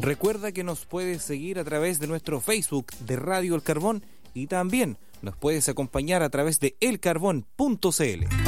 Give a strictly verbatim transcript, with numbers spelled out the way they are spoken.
Recuerda que nos puedes seguir a través de nuestro Facebook de Radio El Carbón y también nos puedes acompañar a través de el carbón punto c l.